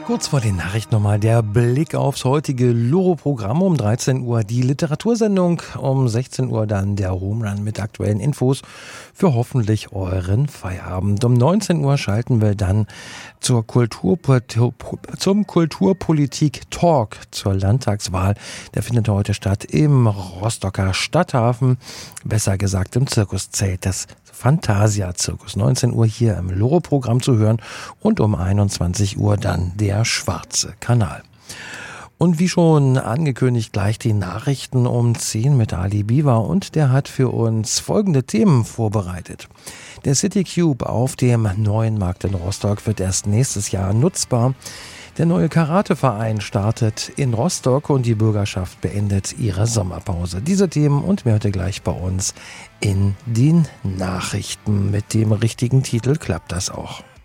Kurz vor den Nachrichten nochmal der Blick aufs heutige Loro-Programm. Um 13 Uhr die Literatursendung, um 16 Uhr dann der Home Run mit aktuellen Infos für hoffentlich euren Feierabend. Um 19 Uhr schalten wir dann zum Kulturpolitik-Talk zur Landtagswahl. Der findet heute statt im Rostocker Stadthafen, besser gesagt im Zirkuszelt des Fantasia-Zirkus. 19 Uhr hier im Loro-Programm zu hören und um 21 Uhr dann der Schwarze Kanal. Und wie schon angekündigt, gleich die Nachrichten um 10 mit Ali Biwa, und der hat für uns folgende Themen vorbereitet. Der City Cube auf dem neuen Markt in Rostock wird erst nächstes Jahr nutzbar. Der neue Karateverein startet in Rostock und die Bürgerschaft beendet ihre Sommerpause. Diese Themen und mehr heute gleich bei uns in den Nachrichten. Mit dem richtigen Titel klappt das auch.